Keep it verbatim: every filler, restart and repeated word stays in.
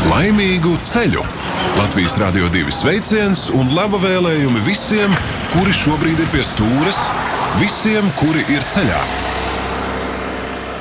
Laimīgu ceļu! Latvijas Radio divi sveiciens un laba vēlējumi visiem, kuri šobrīd ir pie stūres, visiem, kuri ir ceļā.